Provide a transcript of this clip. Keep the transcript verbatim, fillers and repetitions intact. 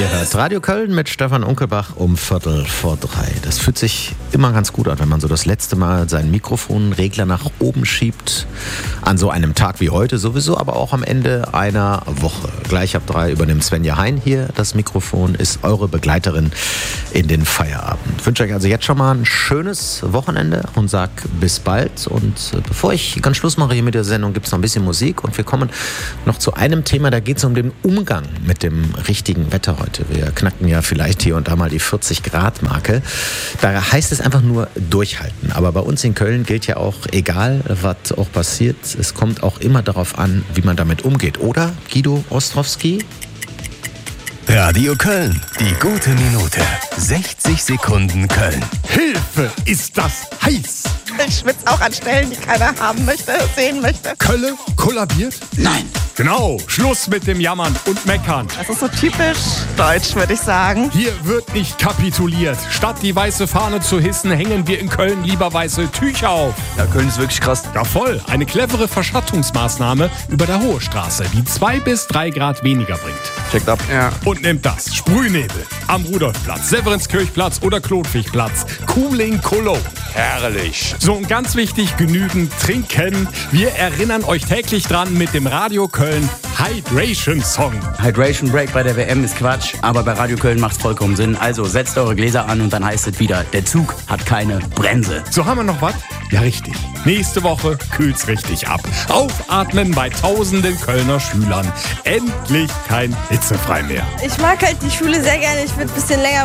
Ihr hört Radio Köln mit Stefan Unkelbach um Viertel vor drei. Das fühlt sich immer ganz gut an, wenn man so das letzte Mal seinen Mikrofonregler nach oben schiebt. An so einem Tag wie heute sowieso, aber auch am Ende einer Woche. Gleich ab drei übernimmt Svenja Hein hier das Mikrofon, ist eure Begleiterin in den Feierabend. Ich wünsche euch also jetzt schon mal ein schönes Wochenende und sag bis bald. Und bevor ich ganz Schluss mache hier mit der Sendung, gibt es noch ein bisschen Musik und wir kommen noch zu einem Thema, da geht es um den Umgang mit dem richtigen Wetter heute. Wir knacken ja vielleicht hier und da mal die vierzig Grad Marke. Da heißt es einfach nur durchhalten. Aber bei uns in Köln gilt ja auch, egal was auch passiert, es kommt auch immer darauf an, wie man damit umgeht. Oder, Guido Ostrowski? Radio Köln, die gute Minute. sechzig Sekunden Köln. Hilfe, ist das heiß! Ich schwitze auch an Stellen, die keiner haben möchte, sehen möchte. Kölle kollabiert? Nein. Genau, Schluss mit dem Jammern und Meckern. Das ist so typisch deutsch, würde ich sagen. Hier wird nicht kapituliert. Statt die weiße Fahne zu hissen, hängen wir in Köln lieber weiße Tücher auf. Ja, Köln ist wirklich krass. Ja, voll. Eine clevere Verschattungsmaßnahme über der Hohe Straße, die zwei bis drei Grad weniger bringt. Checkt ab. Ja. Und nimmt das. Sprühnebel am Rudolfplatz, Severinskirchplatz oder Klotwigplatz. Cooling Cologne. Herrlich. So, und ganz wichtig, genügend trinken. Wir erinnern euch täglich dran mit dem Radio Köln Hydration Song. Hydration Break bei der W M ist Quatsch, aber bei Radio Köln macht's vollkommen Sinn. Also setzt eure Gläser an und dann heißt es wieder, der Zug hat keine Bremse. So, haben wir noch was? Ja, richtig. Nächste Woche kühlt's richtig ab. Aufatmen bei tausenden Kölner Schülern. Endlich kein hitzefrei mehr. Ich mag halt die Schule sehr gerne. Ich würde ein bisschen länger